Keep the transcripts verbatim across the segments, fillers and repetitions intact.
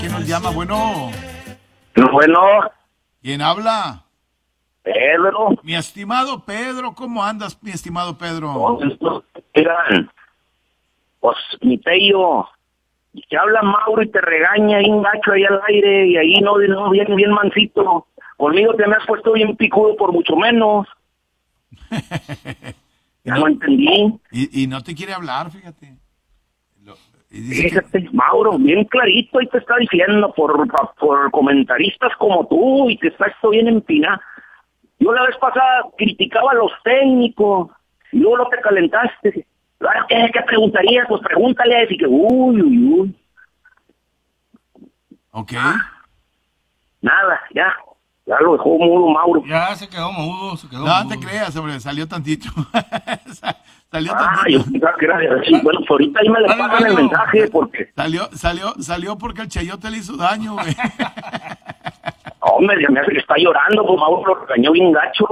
¿Quién nos llama? Bueno. Bueno. ¿Quién habla? Pedro. Mi estimado Pedro, ¿cómo andas, mi estimado Pedro? Oh, Eran, pues, mi pello, te habla Mauro y te regaña bien gacho ahí al aire, y ahí no, no bien, bien mansito. Conmigo te me has puesto bien picudo por mucho menos. Ya no, no entendí. Y, y no te quiere hablar, fíjate. Lo, y dice Fíjate, que... Mauro, bien clarito ahí te está diciendo por, por comentaristas como tú, y que está esto bien empinado. Yo la vez pasada criticaba a los técnicos, y luego no te calentaste. Ahora, ¿qué, qué preguntarías? Pues pregúntale a ese que, uy, uy, uy. Ok. Ah, nada, ya. Ya lo dejó mudo Mauro. Ya se quedó mudo, se quedó No mudo. te creas, hombre, salió tantito. Salió Ah, tantito. yo pensaba que era así. Bueno, pues ahorita ahí me le Dale, pasan el baño. mensaje, porque... Salió, salió, salió porque el chayote le hizo daño, güey. Hombre, ya me hace que está llorando, pues Mauro lo regañó bien gacho.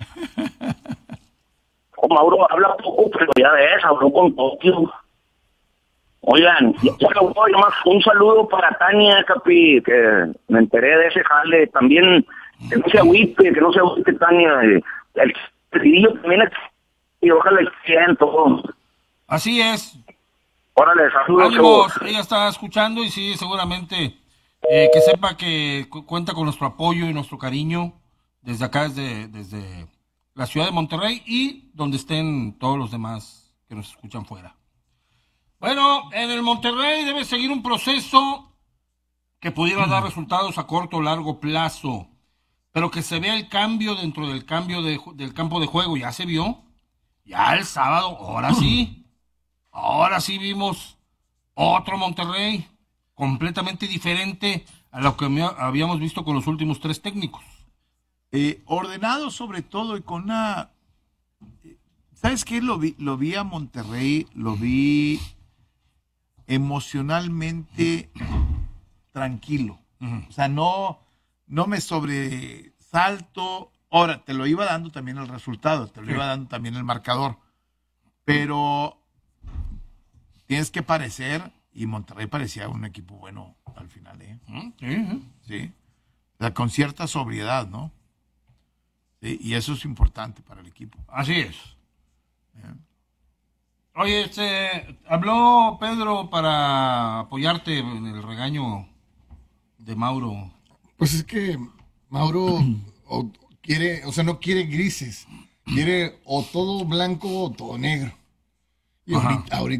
Oh, Mauro habla poco, pero ya ves, habló con Tokio. Oigan, ya, ya lo voy, más un saludo para Tania, Capi, que me enteré de ese jale. También, que no se agüite, que no se agüite, Tania. El, el pedillo también es, y ojalá que todo. Así es. Órale, saludos. Ánimos, ella está escuchando y sí, seguramente eh, que sepa que cu- cuenta con nuestro apoyo y nuestro cariño desde acá, desde, desde la ciudad de Monterrey y donde estén todos los demás que nos escuchan fuera. Bueno, en el Monterrey debe seguir un proceso que pudiera dar resultados a corto o largo plazo, pero que se vea el cambio dentro del cambio de, ju- del campo de juego. Ya se vio, ya el sábado, ahora sí, ahora sí vimos otro Monterrey completamente diferente a lo que me- habíamos visto con los últimos tres técnicos. Eh, ordenado sobre todo y con una... ¿Sabes qué? Lo vi, lo vi a Monterrey, lo vi emocionalmente tranquilo. Ujú. O sea, no, no me sobresalto. Ahora, te lo iba dando también el resultado, te lo Sí. iba dando también el marcador. Pero tienes que parecer, y Monterrey parecía un equipo bueno al final, ¿eh? Mm, sí, sí. Sí. O sea, con cierta sobriedad, ¿no? Sí, y eso es importante para el equipo. Así es. Oye, este, habló Pedro para apoyarte en el regaño de Mauro. Pues es que Mauro o, quiere, o sea, no quiere grises, quiere o todo blanco o todo negro. Y Ajá. ahorita, ahorita